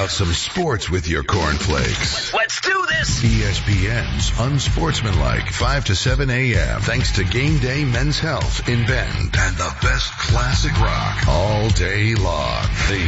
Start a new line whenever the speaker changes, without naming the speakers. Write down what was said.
about some sports with your cornflakes.
Let's do this!
ESPN's Unsportsmanlike, 5 to 7 a.m. Thanks to Game Day Men's Health in Bend and the best classic rock all day long. The